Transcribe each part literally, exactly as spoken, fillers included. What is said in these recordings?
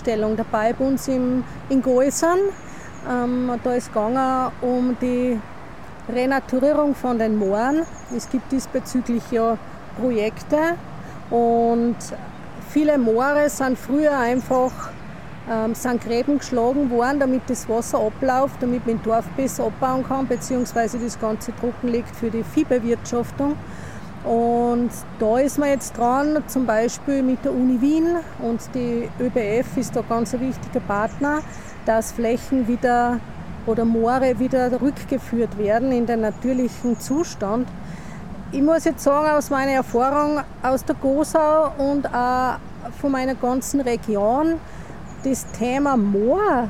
Ausstellung dabei bei uns im, in Goisern. Ähm, da ist es gegangen um die Renaturierung von den Mooren. Es gibt diesbezüglich ja Projekte und viele Moore sind früher einfach ähm, sind Gräben geschlagen worden, damit das Wasser abläuft, damit man im Dorf besser abbauen kann, beziehungsweise das Ganze trocken liegt für die Viehbewirtschaftung. Und da ist man jetzt dran, zum Beispiel mit der Uni Wien, und die ÖBF ist da ganz ein wichtiger Partner, dass Flächen wieder oder Moore wieder rückgeführt werden in den natürlichen Zustand. Ich muss jetzt sagen, aus meiner Erfahrung aus der Gosau und auch von meiner ganzen Region, das Thema Moor.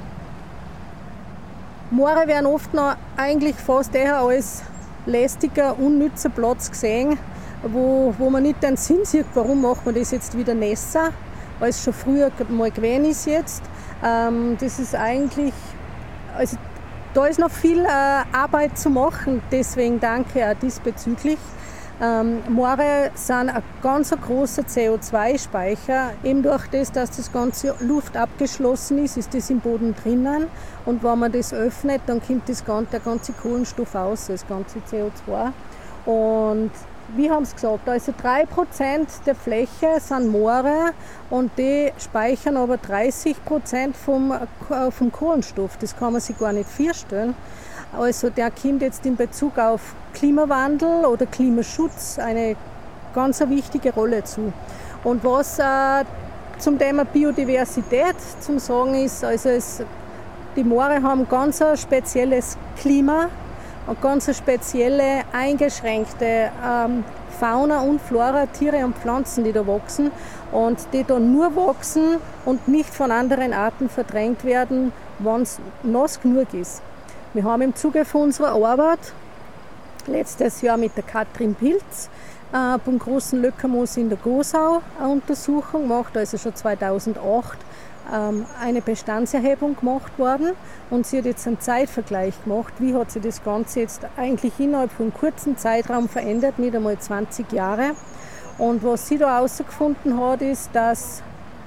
Moore werden oft noch eigentlich fast eher als lästiger, unnützer Platz gesehen, wo, wo man nicht den Sinn sieht, warum macht man das jetzt wieder nässer, als schon früher mal gewesen ist jetzt. Ähm, das ist eigentlich, also da ist noch viel äh, Arbeit zu machen, deswegen danke auch diesbezüglich. Ähm, Moore sind ein ganz großer C O zwei Speicher. Eben durch das, dass das ganze Luft abgeschlossen ist, ist das im Boden drinnen. Und wenn man das öffnet, dann kommt das ganze, der ganze Kohlenstoff raus, das ganze C O zwei. Und wie haben Sie gesagt, also drei Prozent der Fläche sind Moore und die speichern aber dreißig Prozent vom, äh, vom Kohlenstoff. Das kann man sich gar nicht vorstellen. Also der kommt jetzt in Bezug auf Klimawandel oder Klimaschutz eine ganz wichtige Rolle zu. Und was äh, zum Thema Biodiversität zum Sagen ist, also es, die Moore haben ganz ein spezielles Klima und ganz eine spezielle, eingeschränkte ähm, Fauna und Flora, Tiere und Pflanzen, die da wachsen und die da nur wachsen und nicht von anderen Arten verdrängt werden, wenn es nass genug ist. Wir haben im Zuge von unserer Arbeit letztes Jahr mit der Katrin Pilz äh, beim großen Löckermoos in der Gosau eine Untersuchung gemacht, also schon zweitausendacht ähm, eine Bestandserhebung gemacht worden, und sie hat jetzt einen Zeitvergleich gemacht, wie hat sich das Ganze jetzt eigentlich innerhalb von einem kurzen Zeitraum verändert, nicht einmal zwanzig Jahre. Und was sie da herausgefunden hat, ist, dass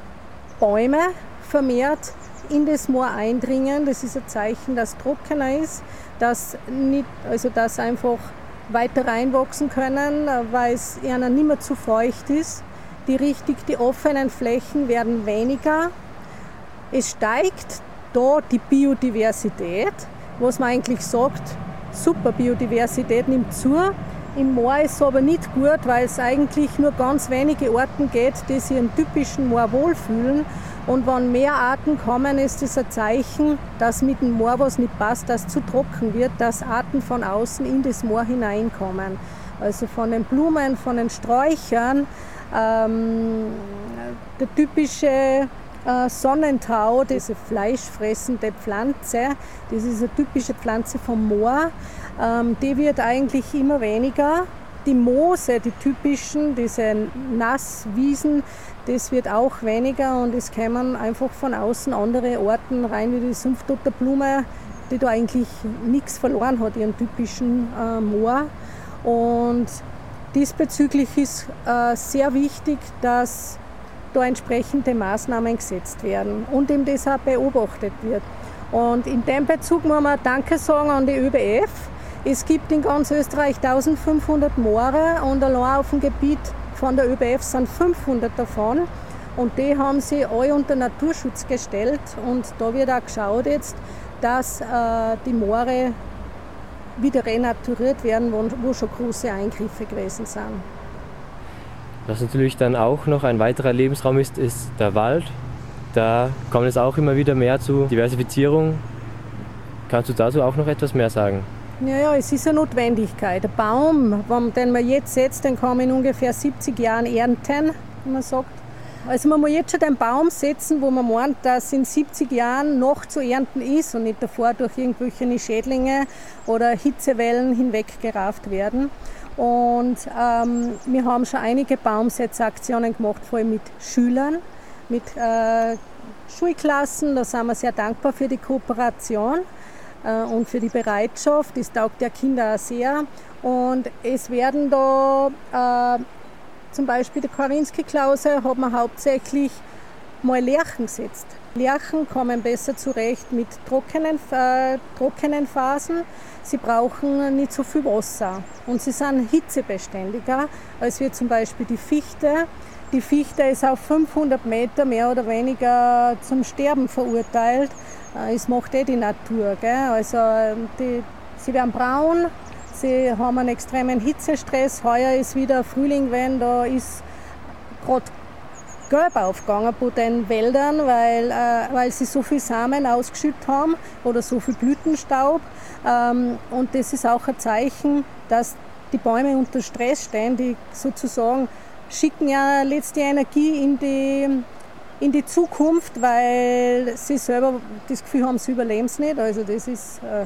Bäume vermehrt in das Moor eindringen. Das ist ein Zeichen, dass es trockener ist, dass, nicht, also dass einfach weiter reinwachsen können, weil es ihnen nicht mehr zu feucht ist. Die richtig, die offenen Flächen werden weniger. Es steigt da die Biodiversität, was man eigentlich sagt, super, Biodiversität nimmt zu. Im Moor ist es aber nicht gut, weil es eigentlich nur ganz wenige Arten geht, die sich im typischen Moor wohlfühlen. Und wenn mehr Arten kommen, ist das ein Zeichen, dass mit dem Moor was nicht passt, dass es zu trocken wird, dass Arten von außen in das Moor hineinkommen. Also von den Blumen, von den Sträuchern, ähm, der typische äh, Sonnentau, diese fleischfressende Pflanze, das ist eine typische Pflanze vom Moor, ähm, die wird eigentlich immer weniger. Die Moose, die typischen, diese Nasswiesen, das wird auch weniger, und es kommen einfach von außen andere Arten rein, wie die Sumpfdotterblume, die da eigentlich nichts verloren hat, ihren typischen äh, Moor. Und diesbezüglich ist äh, sehr wichtig, dass da entsprechende Maßnahmen gesetzt werden und eben das auch beobachtet wird. Und in dem Bezug muss man Danke sagen an die ÖBF. Es gibt in ganz Österreich eintausendfünfhundert Moore und allein auf dem Gebiet von der ÖBF sind fünfhundert davon. Und die haben sie alle unter Naturschutz gestellt. Und da wird auch geschaut jetzt, dass äh, die Moore wieder renaturiert werden, wo, wo schon große Eingriffe gewesen sind. Was natürlich dann auch noch ein weiterer Lebensraum ist, ist der Wald. Da kommt es auch immer wieder mehr zu Diversifizierung. Kannst du dazu auch noch etwas mehr sagen? Ja, ja, es ist eine Notwendigkeit. Der Baum, den man jetzt setzt, den kann man in ungefähr siebzig Jahren ernten, wie man sagt. Also man muss jetzt schon den Baum setzen, wo man meint, dass in siebzig Jahren noch zu ernten ist und nicht davor durch irgendwelche Schädlinge oder Hitzewellen hinweggerafft werden. Und ähm, wir haben schon einige Baumsetzaktionen gemacht, vor allem mit Schülern, mit äh, Schulklassen. Da sind wir sehr dankbar für die Kooperation und für die Bereitschaft. Das taugt der Kinder auch sehr. Und es werden da äh, zum Beispiel der Karinski-Klause hat man hauptsächlich mal Lärchen gesetzt. Lärchen kommen besser zurecht mit trockenen, äh, trockenen Phasen. Sie brauchen nicht so viel Wasser und sie sind hitzebeständiger als wir zum Beispiel die Fichte. Die Fichte ist auf fünfhundert Meter mehr oder weniger zum Sterben verurteilt. Es macht eh die Natur. Gell? Also die, sie werden braun, sie haben einen extremen Hitzestress. Heuer ist wieder Frühling, wenn da ist gerade gelb aufgegangen bei den Wäldern, weil, äh, weil sie so viel Samen ausgeschüttet haben oder so viel Blütenstaub. Ähm, und das ist auch ein Zeichen, dass die Bäume unter Stress stehen, die sozusagen schicken ja letzte Energie in die, in die Zukunft, weil sie selber das Gefühl haben, sie überleben es nicht. Also das ist äh,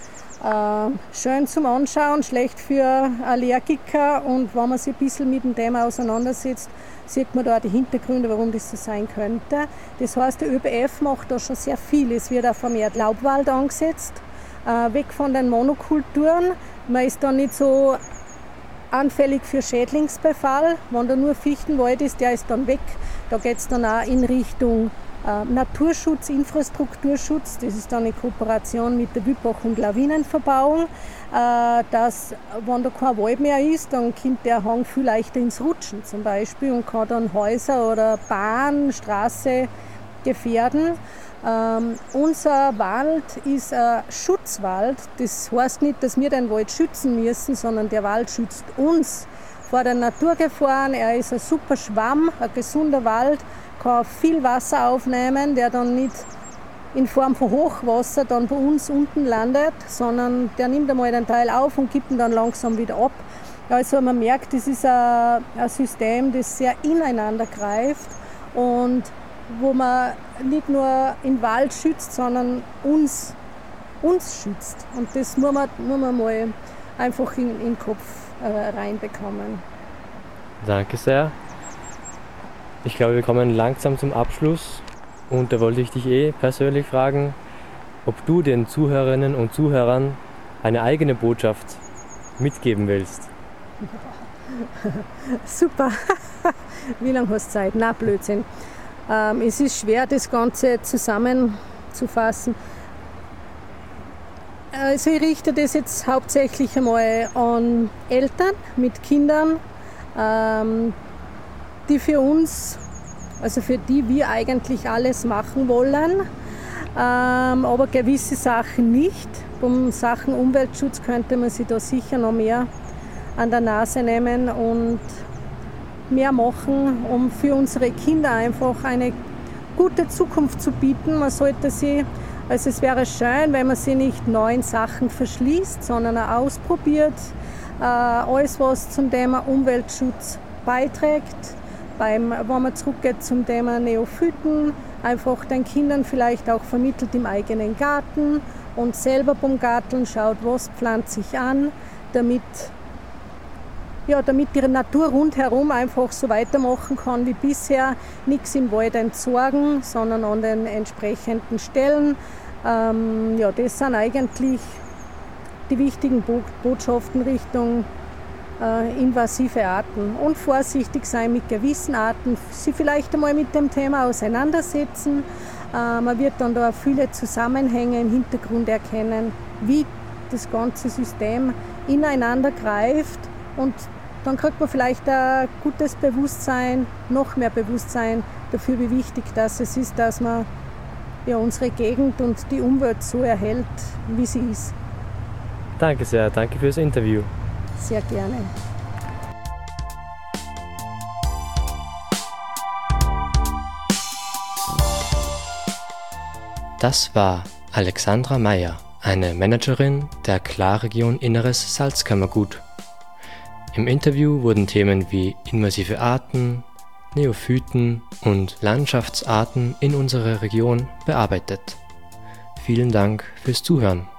ja, äh, schön zum Anschauen, schlecht für Allergiker. Und wenn man sich ein bisschen mit dem Thema auseinandersetzt, sieht man da die Hintergründe, warum das so sein könnte. Das heißt, der ÖBF macht da schon sehr viel. Es wird auch vermehrt Laubwald angesetzt, äh, weg von den Monokulturen. Man ist da nicht so anfällig für Schädlingsbefall. Wenn da nur Fichtenwald ist, der ist dann weg. Da geht es dann auch in Richtung äh, Naturschutz, Infrastrukturschutz. Das ist dann in Kooperation mit der Wüppach- und Lawinenverbauung. Äh, dass, wenn da kein Wald mehr ist, dann kommt der Hang viel leichter ins Rutschen zum Beispiel und kann dann Häuser oder Bahn, Straße gefährden. Ähm, unser Wald ist ein Schutzwald. Das heißt nicht, dass wir den Wald schützen müssen, sondern der Wald schützt uns vor den Naturgefahren. Er ist ein super Schwamm, ein gesunder Wald, kann viel Wasser aufnehmen, der dann nicht in Form von Hochwasser dann bei uns unten landet, sondern der nimmt einmal den Teil auf und gibt ihn dann langsam wieder ab. Also man merkt, das ist ein, ein System, das sehr ineinander greift und wo man nicht nur den Wald schützt, sondern uns, uns schützt. Und das muss man, muss man mal einfach in, in den Kopf äh, reinbekommen. Danke sehr. Ich glaube, wir kommen langsam zum Abschluss. Und da wollte ich dich eh persönlich fragen, ob du den Zuhörerinnen und Zuhörern eine eigene Botschaft mitgeben willst. Super. Wie lange hast du Zeit? Na, Blödsinn. Ähm, es ist schwer, das Ganze zusammenzufassen. Also ich richte das jetzt hauptsächlich einmal an Eltern mit Kindern, ähm, die für uns, also für die wir eigentlich alles machen wollen, ähm, aber gewisse Sachen nicht. Um Sachen Umweltschutz könnte man sich da sicher noch mehr an der Nase nehmen und mehr machen, um für unsere Kinder einfach eine gute Zukunft zu bieten. Man sollte sie, also es wäre schön, wenn man sie nicht neuen Sachen verschließt, sondern auch ausprobiert. Äh, alles, was zum Thema Umweltschutz beiträgt. Beim, wenn man zurückgeht zum Thema Neophyten, einfach den Kindern vielleicht auch vermittelt im eigenen Garten und selber beim Garteln schaut, was pflanzt sich an, damit Ja, damit die Natur rundherum einfach so weitermachen kann wie bisher. Nichts im Wald entsorgen, sondern an den entsprechenden Stellen. Ähm, ja, das sind eigentlich die wichtigen Botschaften Richtung äh, invasive Arten. Und vorsichtig sein mit gewissen Arten, sie vielleicht einmal mit dem Thema auseinandersetzen. Äh, man wird dann da viele Zusammenhänge im Hintergrund erkennen, wie das ganze System ineinander greift. Und dann kriegt man vielleicht ein gutes Bewusstsein, noch mehr Bewusstsein dafür, wie wichtig das es ist, dass man ja, unsere Gegend und die Umwelt so erhält, wie sie ist. Danke sehr, danke fürs Interview. Sehr gerne. Das war Alexandra Meyer, eine Managerin der Klarregion Inneres Salzkammergut. Im Interview wurden Themen wie invasive Arten, Neophyten und Landschaftsarten in unserer Region bearbeitet. Vielen Dank fürs Zuhören.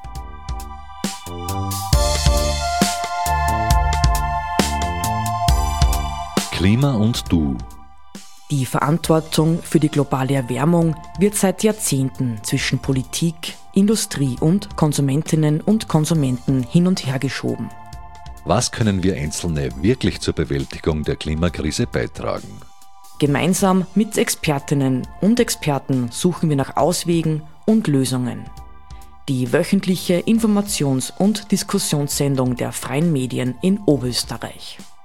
Klima und du. Die Verantwortung für die globale Erwärmung wird seit Jahrzehnten zwischen Politik, Industrie und Konsumentinnen und Konsumenten hin und her geschoben. Was können wir Einzelne wirklich zur Bewältigung der Klimakrise beitragen? Gemeinsam mit Expertinnen und Experten suchen wir nach Auswegen und Lösungen. Die wöchentliche Informations- und Diskussionssendung der Freien Medien in Oberösterreich.